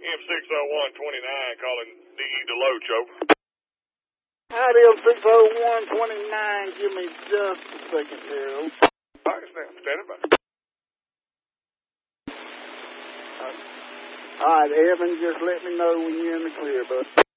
M60129 calling DE Deloach, over. Howdy, M60129. Give me just a second here. All right, standing by. All right, Evan, just let me know when you're in the clear, bud.